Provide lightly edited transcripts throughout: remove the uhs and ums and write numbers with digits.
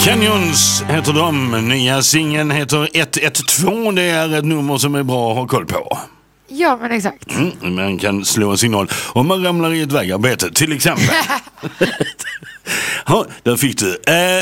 Canyons heter de. Nya singeln heter 112. Det är ett nummer som är bra att ha koll på. Ja, men exakt. Man kan slå en signal om man ramlar i ett vägarbete, till exempel. Ja, där fick du.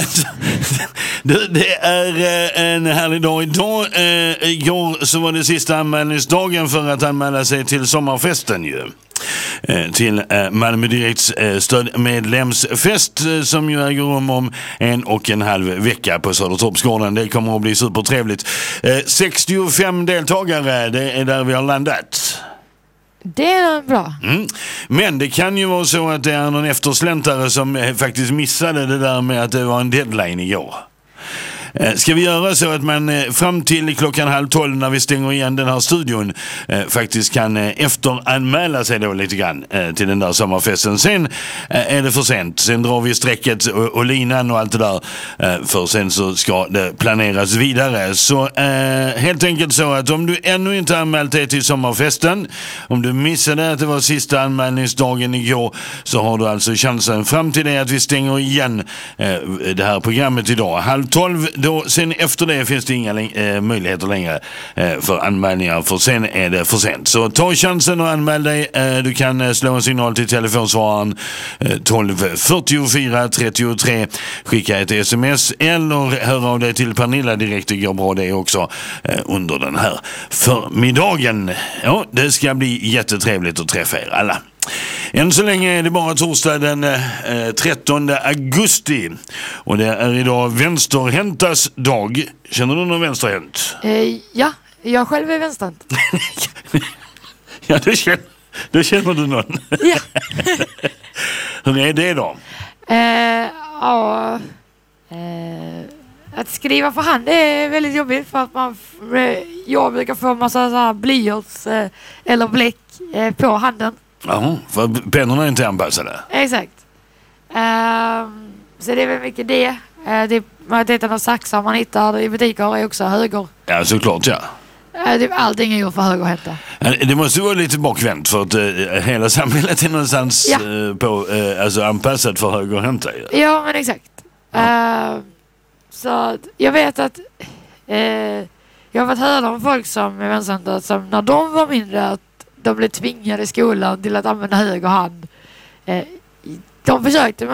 Det är en härlig dag idag. Igår så var det sista anmälningsdagen för att anmäla sig till sommarfesten ju. Till Malmö Direkts stödmedlemsfest som ju äger rum om 1,5 vecka på Södertorpsgården. Det kommer att bli supertrevligt. 65 deltagare, det är där vi har landat. Det är bra. Men det kan ju vara så att det är någon eftersläntare som faktiskt missade det där med att det var en deadline igår. Ska vi göra så att man fram till klockan 11:30 när vi stänger igen den här studion faktiskt kan efteranmäla sig då lite grann till den där sommarfesten. Sen är det för sent. Sen drar vi strecket och linan och allt det där. För sen så ska det planeras vidare. Så helt enkelt så att om du ännu inte anmält dig till sommarfesten, om du missade att det var sista anmälningsdagen igår, så har du alltså chansen fram till det att vi stänger igen det här programmet idag. 11:30. Då, sen efter det finns det inga möjligheter längre för anmälningar, för sen är det för sent. Så ta chansen och anmäl dig. Du kan slå en signal till telefonsvararen 12 44 33, skicka ett sms eller höra av dig till Pernilla direkt. Det går bra det också under den här förmiddagen. Ja, det ska bli jättetrevligt att träffa er alla. Än så länge är det bara torsdag den 13 augusti. Och det är idag vänsterhäntas dag. Känner du någon vänsterhänt? Ja, jag själv är vänsterhänt. Ja, det känner du någon. Ja. Hur är det då? Att skriva för hand är väldigt jobbigt för att jag brukar få massa så här blyerts eller bläck på handen. Ja, för pennorna är inte anpassade. Exakt. Så det är väl mycket det. Majoriteten av saxar man hittar i butiker är också höger. Ja, såklart, ja. Allting är ju för högerhänta. Det måste vara lite bakvänt för att hela samhället är någonstans alltså anpassat för högerhänta. Ja, men exakt. Så jag vet att jag har fått höra om folk som är vänsterhänta som när de var mindre att de blev tvingade i skolan till att använda höger hand. De försökte,